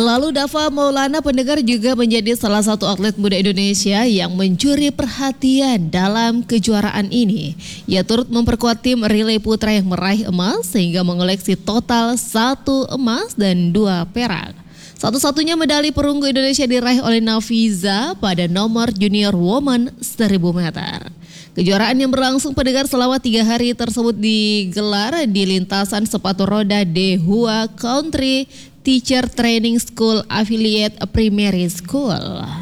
Lalu Dava Maulana pendengar juga menjadi salah satu atlet muda Indonesia yang mencuri perhatian dalam kejuaraan ini. Ia turut memperkuat tim relay putra yang meraih emas sehingga mengoleksi total 1 emas dan 2 perak. Satu-satunya medali perunggu Indonesia diraih oleh Nafiza pada nomor junior woman 1000 meter. Kejuaraan yang berlangsung pendengar selama 3 hari tersebut digelar di lintasan sepatu roda Dehua Country Teacher Training School Affiliate Primary School.